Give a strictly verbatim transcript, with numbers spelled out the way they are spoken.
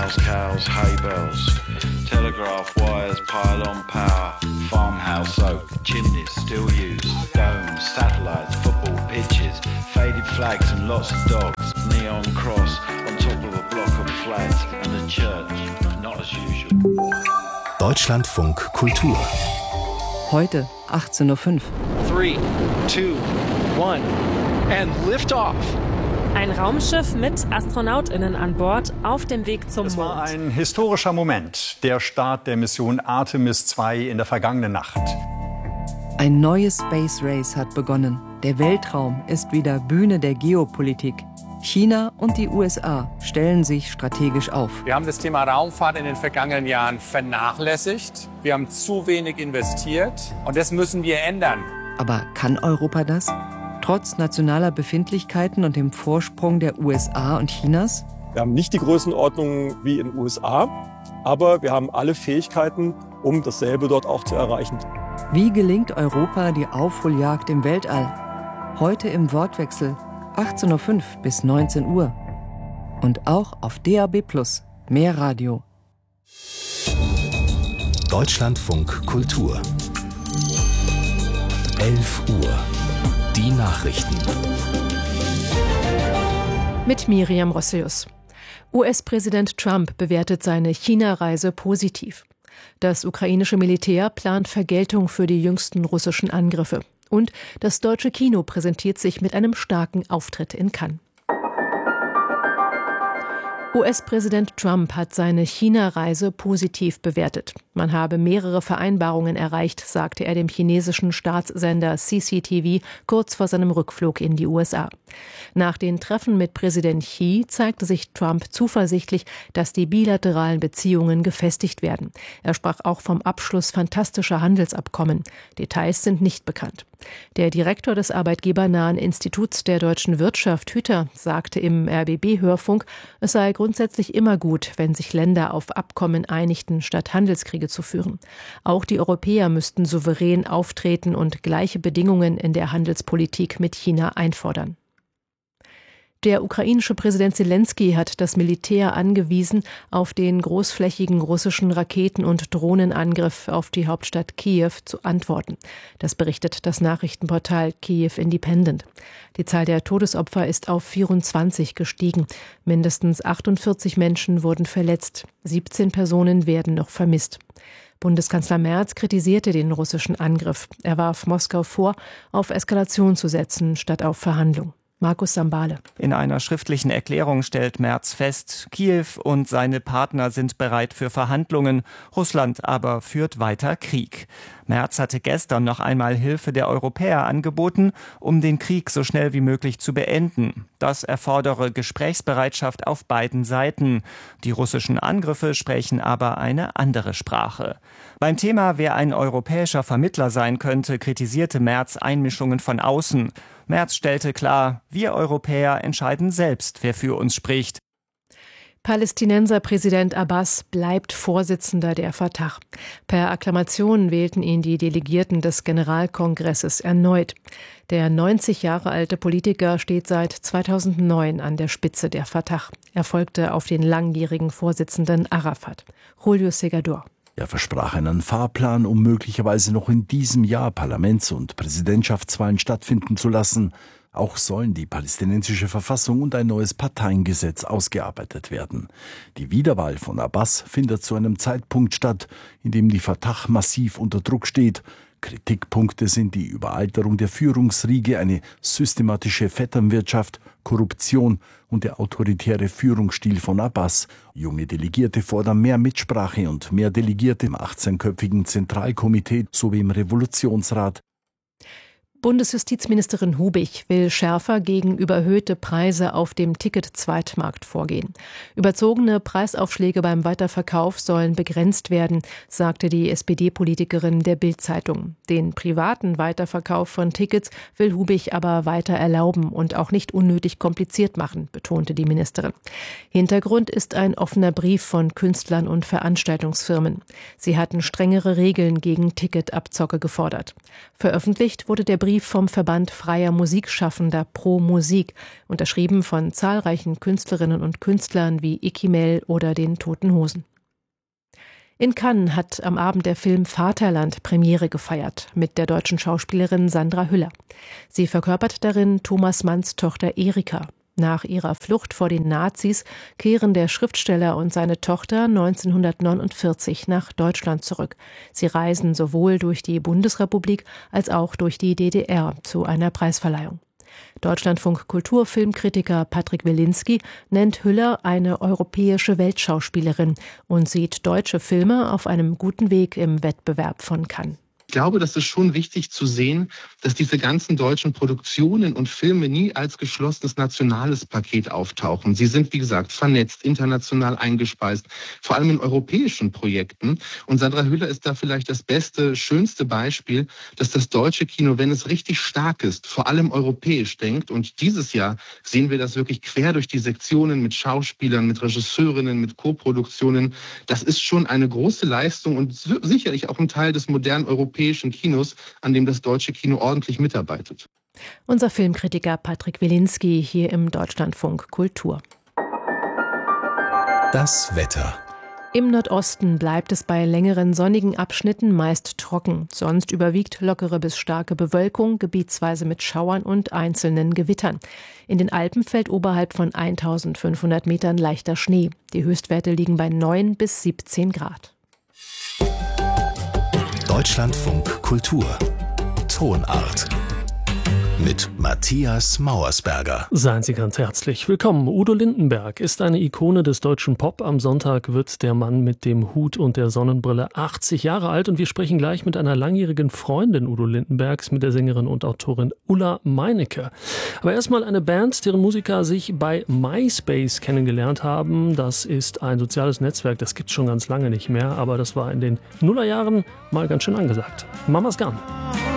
Cows, cows, hay bells, telegraph wires, pylon power, farmhouse oak, chimneys still used, domes, satellites, football pitches, faded flags and lots of dogs, neon cross on top of a block of flats and a church, not as usual. Deutschlandfunk Kultur. Heute achtzehn Uhr fünf. Three, two, one and lift off. Ein Raumschiff mit AstronautInnen an Bord auf dem Weg zum Mond. Es war ein historischer Moment, der Start der Mission Artemis zwei in der vergangenen Nacht. Ein neues Space Race hat begonnen. Der Weltraum ist wieder Bühne der Geopolitik. China und die U S A stellen sich strategisch auf. Wir haben das Thema Raumfahrt in den vergangenen Jahren vernachlässigt. Wir haben zu wenig investiert und das müssen wir ändern. Aber kann Europa das? Trotz nationaler Befindlichkeiten und dem Vorsprung der U S A und Chinas? Wir haben nicht die Größenordnung wie in den U S A, aber wir haben alle Fähigkeiten, um dasselbe dort auch zu erreichen. Wie gelingt Europa die Aufholjagd im Weltall? Heute im Wortwechsel, achtzehn Uhr fünf bis neunzehn Uhr. Und auch auf D A B plus, mehr Radio. Deutschlandfunk Kultur. elf Uhr. Die Nachrichten. Mit Miriam Rossius. U S-Präsident Trump bewertet seine China-Reise positiv. Das ukrainische Militär plant Vergeltung für die jüngsten russischen Angriffe. Und das deutsche Kino präsentiert sich mit einem starken Auftritt in Cannes. U S-Präsident Trump hat seine China-Reise positiv bewertet. Man habe mehrere Vereinbarungen erreicht, sagte er dem chinesischen Staatssender C C T V kurz vor seinem Rückflug in die U S A. Nach den Treffen mit Präsident Xi zeigte sich Trump zuversichtlich, dass die bilateralen Beziehungen gefestigt werden. Er sprach auch vom Abschluss fantastischer Handelsabkommen. Details sind nicht bekannt. Der Direktor des arbeitgebernahen Instituts der deutschen Wirtschaft, Hüter, sagte im R B B-Hörfunk, es sei grundsätzlich immer gut, wenn sich Länder auf Abkommen einigten, statt Handelskriege zu führen. Auch die Europäer müssten souverän auftreten und gleiche Bedingungen in der Handelspolitik mit China einfordern. Der ukrainische Präsident Selenskyj hat das Militär angewiesen, auf den großflächigen russischen Raketen- und Drohnenangriff auf die Hauptstadt Kiew zu antworten. Das berichtet das Nachrichtenportal Kiev Independent. Die Zahl der Todesopfer ist auf vierundzwanzig gestiegen. Mindestens achtundvierzig Menschen wurden verletzt. siebzehn Personen werden noch vermisst. Bundeskanzler Merz kritisierte den russischen Angriff. Er warf Moskau vor, auf Eskalation zu setzen, statt auf Verhandlung. Markus Sambale. In einer schriftlichen Erklärung stellt Merz fest, Kiew und seine Partner sind bereit für Verhandlungen, Russland aber führt weiter Krieg. Merz hatte gestern noch einmal Hilfe der Europäer angeboten, um den Krieg so schnell wie möglich zu beenden. Das erfordere Gesprächsbereitschaft auf beiden Seiten. Die russischen Angriffe sprechen aber eine andere Sprache. Beim Thema, wer ein europäischer Vermittler sein könnte, kritisierte Merz Einmischungen von außen. Merz stellte klar, wir Europäer entscheiden selbst, wer für uns spricht. Palästinenser Präsident Abbas bleibt Vorsitzender der Fatah. Per Akklamation wählten ihn die Delegierten des Generalkongresses erneut. Der neunzig Jahre alte Politiker steht seit zweitausendneun an der Spitze der Fatah. Er folgte auf den langjährigen Vorsitzenden Arafat. Julio Segador. Er versprach einen Fahrplan, um möglicherweise noch in diesem Jahr Parlaments- und Präsidentschaftswahlen stattfinden zu lassen. Auch sollen die palästinensische Verfassung und ein neues Parteiengesetz ausgearbeitet werden. Die Wiederwahl von Abbas findet zu einem Zeitpunkt statt, in dem die Fatah massiv unter Druck steht. Kritikpunkte sind die Überalterung der Führungsriege, eine systematische Vetternwirtschaft, Korruption und der autoritäre Führungsstil von Abbas. Junge Delegierte fordern mehr Mitsprache und mehr Delegierte im achtzehnköpfigen Zentralkomitee sowie im Revolutionsrat. Bundesjustizministerin Hubig will schärfer gegen überhöhte Preise auf dem Ticket-Zweitmarkt vorgehen. Überzogene Preisaufschläge beim Weiterverkauf sollen begrenzt werden, sagte die S P D-Politikerin der Bild-Zeitung. Den privaten Weiterverkauf von Tickets will Hubig aber weiter erlauben und auch nicht unnötig kompliziert machen, betonte die Ministerin. Hintergrund ist ein offener Brief von Künstlern und Veranstaltungsfirmen. Sie hatten strengere Regeln gegen Ticketabzocke gefordert. Veröffentlicht wurde der Brief Brief vom Verband freier Musikschaffender Pro Musik, unterschrieben von zahlreichen Künstlerinnen und Künstlern wie Ikimel oder den Toten Hosen. In Cannes hat am Abend der Film Vaterland Premiere gefeiert mit der deutschen Schauspielerin Sandra Hüller. Sie verkörpert darin Thomas Manns Tochter Erika. Nach ihrer Flucht vor den Nazis kehren der Schriftsteller und seine Tochter neunzehnhundertneunundvierzig nach Deutschland zurück. Sie reisen sowohl durch die Bundesrepublik als auch durch die D D R zu einer Preisverleihung. Deutschlandfunk-Kulturfilmkritiker Patrick Wilinski nennt Hüller eine europäische Weltschauspielerin und sieht deutsche Filme auf einem guten Weg im Wettbewerb von Cannes. Ich glaube, das ist schon wichtig zu sehen, dass diese ganzen deutschen Produktionen und Filme nie als geschlossenes nationales Paket auftauchen. Sie sind, wie gesagt, vernetzt, international eingespeist, vor allem in europäischen Projekten. Und Sandra Hüller ist da vielleicht das beste, schönste Beispiel, dass das deutsche Kino, wenn es richtig stark ist, vor allem europäisch denkt. Und dieses Jahr sehen wir das wirklich quer durch die Sektionen mit Schauspielern, mit Regisseurinnen, mit Co-Produktionen. Das ist schon eine große Leistung und sicherlich auch ein Teil des modernen europäischen Kinos, an dem das deutsche Kino ordentlich mitarbeitet. Unser Filmkritiker Patrick Wilinski hier im Deutschlandfunk Kultur. Das Wetter. Im Nordosten bleibt es bei längeren sonnigen Abschnitten meist trocken. Sonst überwiegt lockere bis starke Bewölkung, gebietsweise mit Schauern und einzelnen Gewittern. In den Alpen fällt oberhalb von eintausendfünfhundert Metern leichter Schnee. Die Höchstwerte liegen bei neun bis siebzehn Grad. Deutschlandfunk Kultur. Tonart. Mit Matthias Mauersberger. Seien Sie ganz herzlich willkommen. Udo Lindenberg ist eine Ikone des deutschen Pop. Am Sonntag wird der Mann mit dem Hut und der Sonnenbrille achtzig Jahre alt. Und wir sprechen gleich mit einer langjährigen Freundin Udo Lindenbergs, mit der Sängerin und Autorin Ulla Meinecke. Aber erstmal eine Band, deren Musiker sich bei MySpace kennengelernt haben. Das ist ein soziales Netzwerk, das gibt es schon ganz lange nicht mehr. Aber das war in den Nullerjahren mal ganz schön angesagt. Mama's Gun.